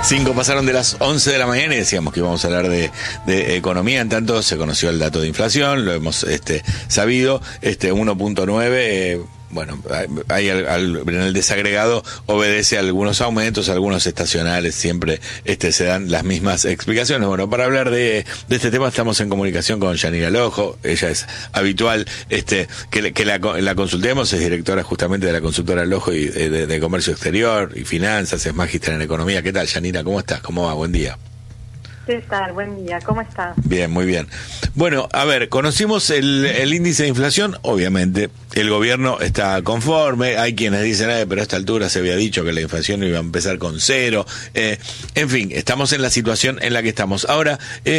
5 pasaron de las 11 de la mañana y decíamos que íbamos a hablar de economía. En tanto, se conoció el dato de inflación, lo hemos sabido, 1.9. Bueno, en el desagregado obedece a algunos aumentos, algunos estacionales, siempre se dan las mismas explicaciones. Bueno, para hablar de este tema estamos en comunicación con Yanira Lojo. Ella es habitual que la consultemos, es directora justamente de la consultora Lojo y de Comercio Exterior y Finanzas, es magíster en Economía. ¿Qué tal, Yanira? ¿Cómo estás? ¿Cómo va? Buen día. ¿Qué tal? Buen día, ¿cómo estás? Bien, muy bien. Bueno, a ver, conocimos el índice de inflación, obviamente, el gobierno está conforme, hay quienes dicen, pero a esta altura se había dicho que la inflación iba a empezar con 0, en fin, estamos en la situación en la que estamos. Ahora,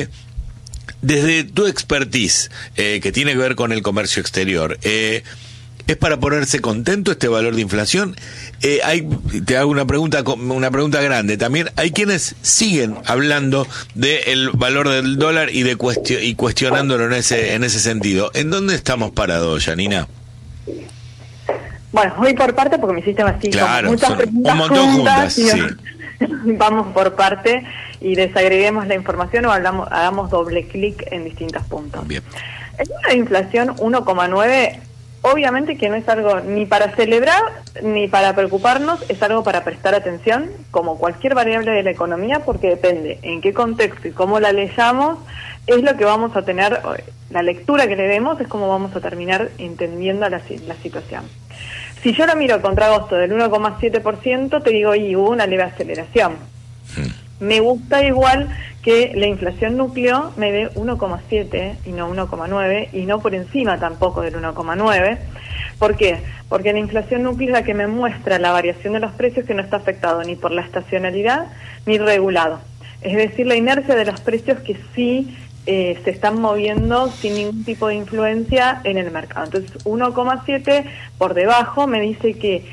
desde tu expertise, que tiene que ver con el comercio exterior, ¿es para ponerse contento este valor de inflación? Te hago una pregunta grande. También hay quienes siguen hablando del valor del dólar y cuestionándolo en ese sentido. ¿En dónde estamos parados, Yanina? Bueno, voy por parte porque me hiciste así, claro, muchas preguntas un montón juntas, sí. Vamos por parte y desagreguemos la información o hagamos doble clic en distintos puntos. Bien. El número de inflación 1,9, obviamente que no es algo ni para celebrar ni para preocuparnos, es algo para prestar atención, como cualquier variable de la economía, porque depende en qué contexto y cómo la leyamos, es lo que vamos a tener, la lectura que le demos es cómo vamos a terminar entendiendo la situación. Si yo lo miro contra agosto del 1,7%, te digo, hubo una leve aceleración. Me gusta igual que la inflación núcleo me dé 1,7 y no 1,9 y no por encima tampoco del 1,9. ¿Por qué? Porque la inflación núcleo es la que me muestra la variación de los precios que no está afectado ni por la estacionalidad ni regulado. Es decir, la inercia de los precios que sí se están moviendo sin ningún tipo de influencia en el mercado. Entonces 1,7 por debajo me dice que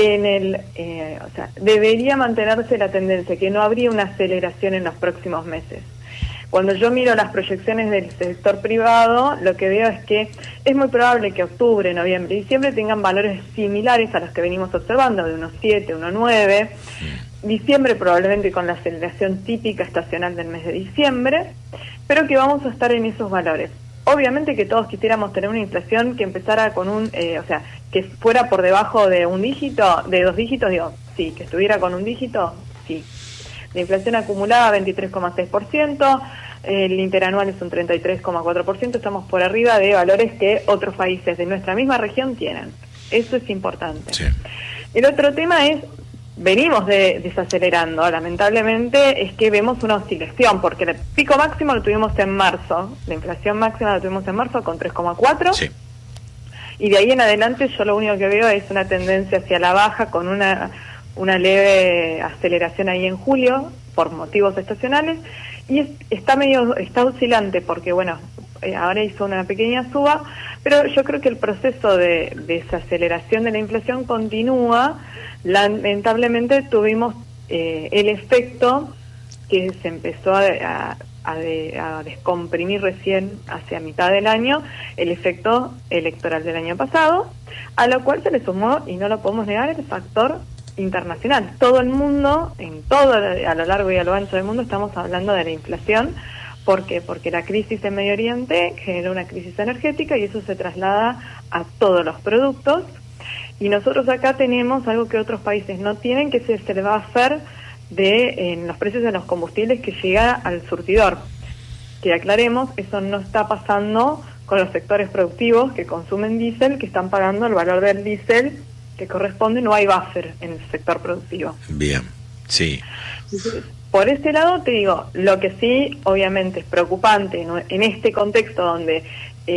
debería mantenerse la tendencia, que no habría una aceleración en los próximos meses. Cuando yo miro las proyecciones del sector privado, lo que veo es que es muy probable que octubre, noviembre y diciembre tengan valores similares a los que venimos observando, de 1,7, 1,9. Diciembre probablemente con la aceleración típica estacional del mes de diciembre, pero que vamos a estar en esos valores. Obviamente que todos quisiéramos tener una inflación que empezara con que fuera por debajo de un dígito, de 2 dígitos, sí, que estuviera con un dígito, sí. La inflación acumulada 23,6%, el interanual es un 33,4%, estamos por arriba de valores que otros países de nuestra misma región tienen. Eso es importante. Sí. El otro tema es, venimos desacelerando, lamentablemente es que vemos una oscilación, porque el pico máximo lo tuvimos en marzo, la inflación máxima la tuvimos en marzo con 3,4, sí. Y de ahí en adelante yo lo único que veo es una tendencia hacia la baja con una leve aceleración ahí en julio por motivos estacionales y está oscilante porque ahora hizo una pequeña suba, pero yo creo que el proceso de desaceleración de la inflación continúa. Lamentablemente tuvimos el efecto que se empezó a descomprimir recién hacia mitad del año, el efecto electoral del año pasado, a lo cual se le sumó, y no lo podemos negar, el factor internacional. Todo el mundo, a lo largo y a lo ancho del mundo, estamos hablando de la inflación. ¿Por qué? Porque la crisis en Medio Oriente generó una crisis energética y eso se traslada a todos los productos. Y nosotros acá tenemos algo que otros países no tienen, que se le va a hacer en los precios de los combustibles que llega al surtidor. Que aclaremos, eso no está pasando con los sectores productivos que consumen diésel, que están pagando el valor del diésel que corresponde, no hay buffer en el sector productivo. Bien, sí. Entonces, por este lado te digo, lo que sí obviamente es preocupante en este contexto donde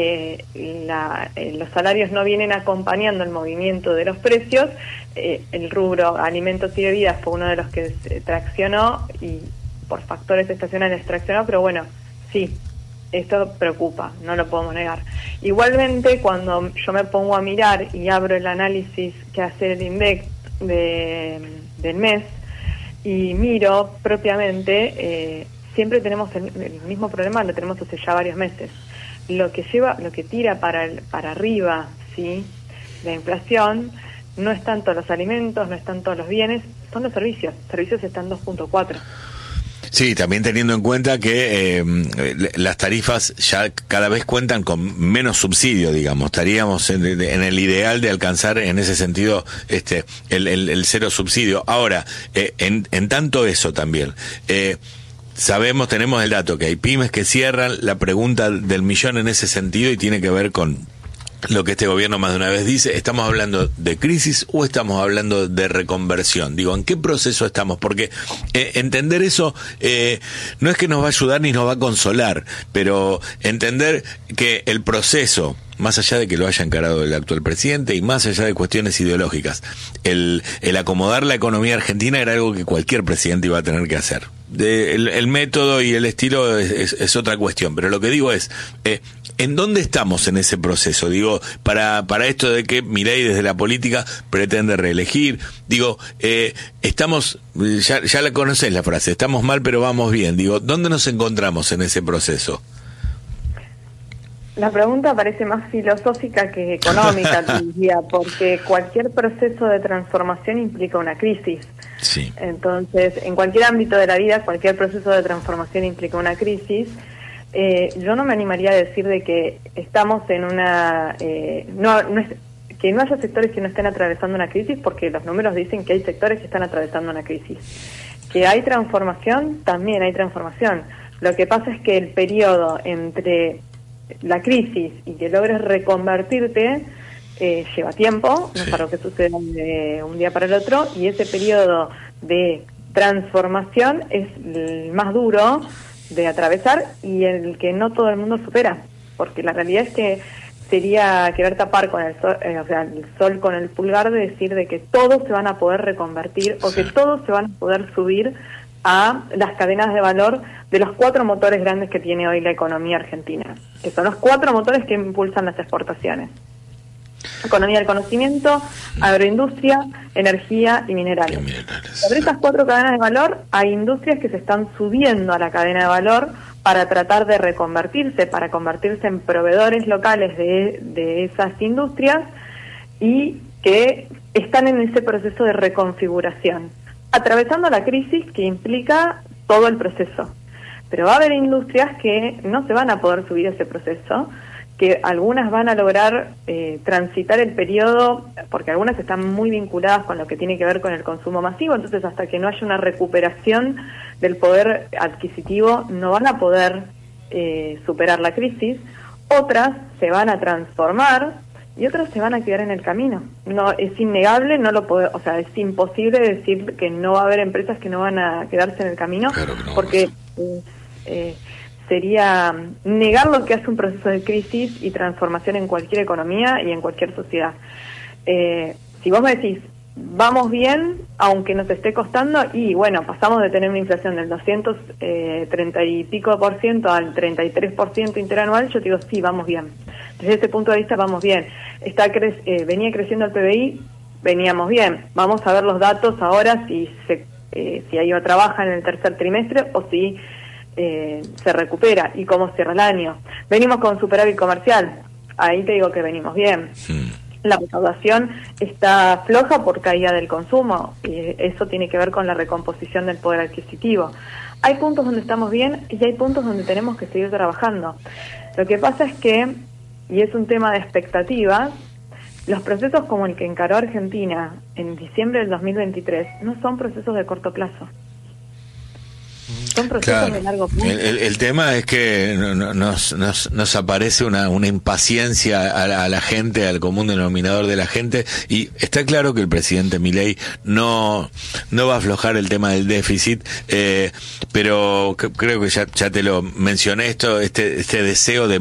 los salarios no vienen acompañando el movimiento de los precios, el rubro alimentos y bebidas fue uno de los que se traccionó y por factores estacionales traccionó, pero sí, esto preocupa, no lo podemos negar. Igualmente, cuando yo me pongo a mirar y abro el análisis que hace el INDEC del mes y miro propiamente, siempre tenemos el mismo problema, lo tenemos hace ya varios meses. Lo que tira para arriba, ¿sí?, la inflación, no es tanto los alimentos, no es tanto los bienes, son los servicios. Servicios están 2.4. Sí, también teniendo en cuenta que las tarifas ya cada vez cuentan con menos subsidio, digamos. Estaríamos en el ideal de alcanzar en ese sentido el cero subsidio. Ahora, en tanto eso también, tenemos el dato que hay pymes que cierran. La pregunta del millón en ese sentido, y tiene que ver con lo que este gobierno más de una vez dice: ¿estamos hablando de crisis o estamos hablando de reconversión? Digo, ¿en qué proceso estamos? Porque entender eso no es que nos va a ayudar ni nos va a consolar, pero entender que el proceso, más allá de que lo haya encarado el actual presidente y más allá de cuestiones ideológicas, el acomodar la economía argentina era algo que cualquier presidente iba a tener que hacer. El método y el estilo es otra cuestión, pero lo que digo es, ¿en dónde estamos en ese proceso? Digo, para esto de que Milei desde la política pretende reelegir, digo, estamos, ya la conocés la frase, estamos mal pero vamos bien. Digo, ¿dónde nos encontramos en ese proceso? La pregunta parece más filosófica que económica, te diría, porque cualquier proceso de transformación implica una crisis. Sí. Entonces, en cualquier ámbito de la vida, cualquier proceso de transformación implica una crisis. Yo no me animaría a decir de que estamos en una... que no haya sectores que no estén atravesando una crisis, porque los números dicen que hay sectores que están atravesando una crisis. Que hay transformación, también hay transformación. Lo que pasa es que el periodo entre la crisis y que logres reconvertirte lleva tiempo, no es algo que sucede de un día para el otro, y ese periodo de transformación es el más duro de atravesar y el que no todo el mundo supera, porque la realidad es que sería querer tapar con el sol, el sol con el pulgar, de decir de que todos se van a poder reconvertir o que todos se van a poder subir a las cadenas de valor de los 4 motores grandes que tiene hoy la economía argentina, que son los 4 motores que impulsan las exportaciones: economía del conocimiento, agroindustria, energía y minerales. Sobre esas 4 cadenas de valor hay industrias que se están subiendo a la cadena de valor para tratar de reconvertirse, para convertirse en proveedores locales de esas industrias, y que están en ese proceso de reconfiguración, atravesando la crisis que implica todo el proceso. Pero va a haber industrias que no se van a poder subir a ese proceso, que algunas van a lograr transitar el periodo, porque algunas están muy vinculadas con lo que tiene que ver con el consumo masivo, entonces hasta que no haya una recuperación del poder adquisitivo no van a poder superar la crisis. Otras se van a transformar y otras se van a quedar en el camino. No, es innegable, es imposible decir que no va a haber empresas que no van a quedarse en el camino, claro que no, porque sería negar lo que hace un proceso de crisis y transformación en cualquier economía y en cualquier sociedad. Si vos me decís, vamos bien, aunque nos esté costando, y bueno, pasamos de tener una inflación del 230 y pico por ciento al 33% interanual, yo te digo, sí, vamos bien. Desde ese punto de vista vamos bien. Venía creciendo el PBI, veníamos bien. Vamos a ver los datos ahora, si hay otra baja en el tercer trimestre o si se recupera y cómo cierra el año. Venimos con superávit comercial, ahí te digo que venimos bien. La recaudación está floja por caída del consumo, y eso tiene que ver con la recomposición del poder adquisitivo. Hay puntos donde estamos bien y hay puntos donde tenemos que seguir trabajando. Lo que pasa es que, y es un tema de expectativas, los procesos como el que encaró Argentina en diciembre del 2023 no son procesos de corto plazo. Son procesos de largo plazo. El tema es que nos aparece una impaciencia a la gente, al común denominador de la gente, y está claro que el presidente Milei no va a aflojar el tema del déficit, pero creo que ya te lo mencioné, este deseo de